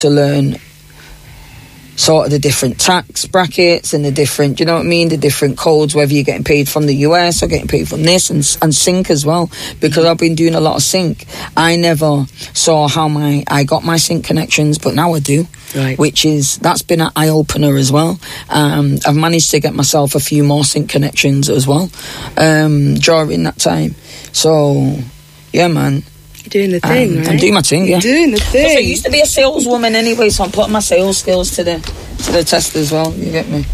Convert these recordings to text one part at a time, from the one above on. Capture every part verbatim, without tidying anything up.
to learn sort of the different tax brackets and the different, you know what I mean, the different codes, whether you're getting paid from the U S or getting paid from this, and, and sync as well, because I've been doing a lot of sync. I never saw how my I got my sync connections, but now I do, right. which is, that's been an eye-opener as well. Um, I've managed to get myself a few more sync connections as well um, during that time. So, yeah, man. You're doing the thing, um, right? I'm doing my thing, yeah. You're doing the thing. I used to be a saleswoman anyway, so I'm putting my sales skills to the to the test as well. You get me?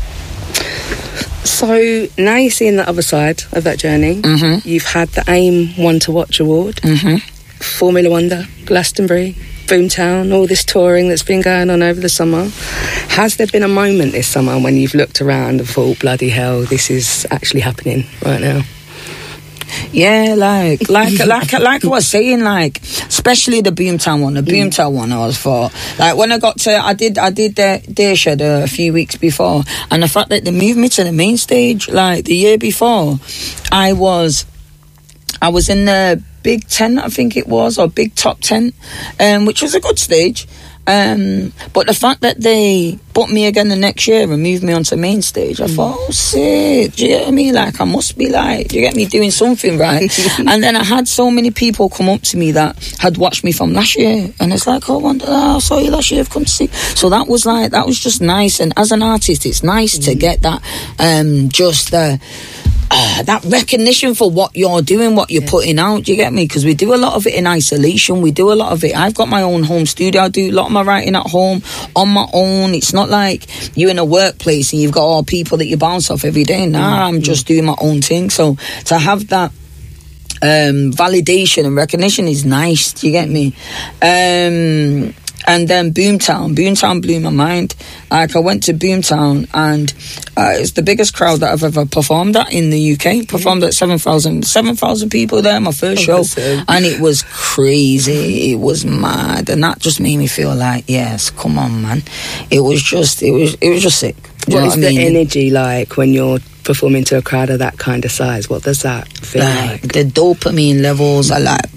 So now you're seeing the other side of that journey. Mm-hmm. You've had the AIM One to Watch award, mm-hmm. Formula Wonder, Glastonbury, Boomtown, all this touring that's been going on over the summer. Has there been a moment this summer when you've looked around and thought, bloody hell, this is actually happening right now? Yeah, like, like, like, like I was saying, like, especially the Boomtown one, the Boomtown one I was for. Like, when I got to, I did, I did the Dayshed uh, a few weeks before, and the fact that they moved me to the main stage, like, the year before, I was, I was in the Big Ten, I think it was, or Big Top Ten, um, which was a good stage. Um, but the fact that they booked me again the next year and moved me onto main stage, I mm. thought, oh, shit, do you get what I mean? Like, I must be like, do you get me doing something right? And then I had so many people come up to me that had watched me from last year, and it's like, oh, wonder, oh I saw you last year, I've come to see. So that was like, that was just nice. And as an artist, it's nice mm. to get that, um, just, uh, Uh, that recognition for what you're doing, what you're yeah. putting out, you get me? Because we do a lot of it in isolation. We do a lot of it. I've got my own home studio. I do a lot of my writing at home on my own. It's not like you're in a workplace and you've got all people that you bounce off every day. Nah, mm-hmm. I'm just doing my own thing. So to have that um, validation and recognition is nice. Do you get me? Um... And then Boomtown. Boomtown blew my mind. Like, I went to Boomtown, and uh, it's the biggest crowd that I've ever performed at in the U K. Performed at seven thousand seven thousand people there, my first show. Awesome. And it was crazy. It was mad. And that just made me feel like, yes, come on, man. It was just, it was, it was just sick. Do What you know is what I the mean? energy like when you're performing to a crowd of that kind of size? What does that feel like? Like, the dopamine levels are like,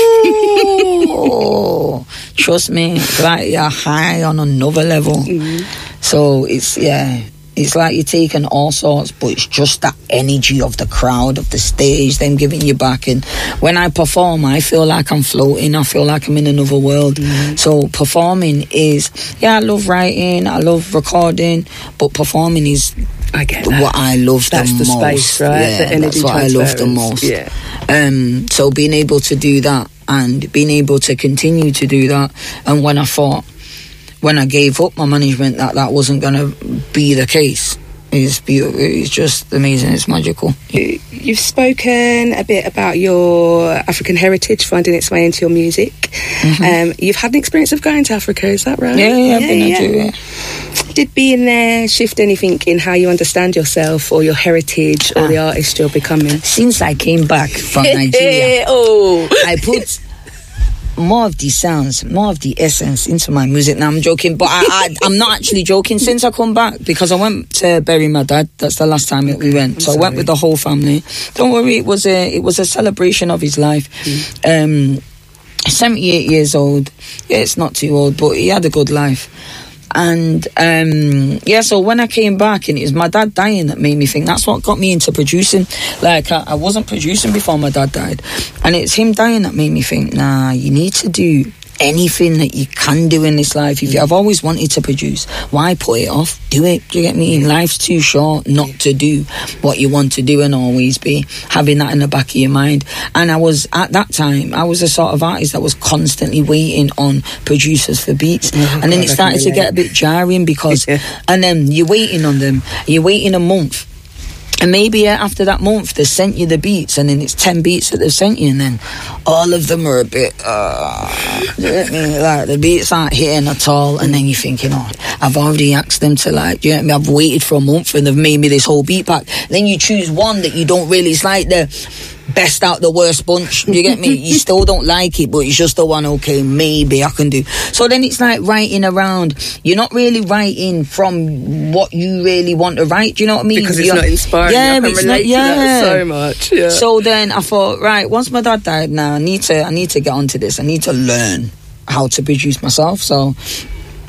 ooh, trust me, it's like you're high on another level. Mm-hmm. So it's, yeah, it's like you're taking all sorts, but it's just that energy of the crowd, of the stage, them giving you back. And when I perform, I feel like I'm floating. I feel like I'm in another world. Mm-hmm. So performing is, yeah, I love writing, I love recording, but performing is I get that. what I love that's the, the most. Space, right? Yeah, the energy that's what I love the most. Yeah. Um, so being able to do that and being able to continue to do that, and when I thought, when I gave up my management, that that wasn't going to be the case, is beautiful. It's just amazing. It's magical. You've spoken a bit about your African heritage finding its way into your music. Mm-hmm. Um, you've had an experience of going to Africa, is that right? Yeah, yeah, I've been yeah. there too, yeah. Did being there shift anything in how you understand yourself or your heritage or ah. the artist you're becoming? Since I came back from Nigeria, oh, I put more of the sounds, more of the essence into my music. Now, I'm joking, but I, I, I'm not actually joking. Since I come back, because I went to bury my dad. That's the last time that we went. I'm so sorry. I went with the whole family. Don't worry, it was a it was a celebration of his life. Mm. Um, seventy-eight years old. Yeah, it's not too old, but he had a good life. And um, yeah, so when I came back, and it was my dad dying that made me think. That's what got me into producing. Like, I, I wasn't producing before my dad died, and it's him dying that made me think, nah, you need to do anything that you can do in this life. If you, I've always wanted to produce, why put it off? Do it. Do you get me? Life's too short not to do what you want to do and always be having that in the back of your mind. And I was, at that time, I was a sort of artist that was constantly waiting on producers for beats. Oh, and then God, it started to get a bit jarring because, yeah. and then you're waiting on them, you're waiting a month. And maybe uh, after that month, they sent you the beats, and then it's ten beats that they've sent you, and then all of them are a bit, uh, you know what I mean? Like, the beats aren't hitting at all, and then you're thinking, oh, I've already asked them to, like, you know what I mean? I've waited for a month, and they've made me this whole beat pack. Then you choose one that you don't really, it's like the best out the worst bunch, do you get me? You still don't like it, but it's just the one, okay, maybe I can do. So then it's like writing around, you're not really writing from what you really want to write, do you know what I mean? Because it's you're, not inspiring. Yeah, I can it's relate not, yeah. to that so much. Yeah. So then I thought, right, once my dad died, now I need to I need to get onto this. I need to learn how to produce myself. So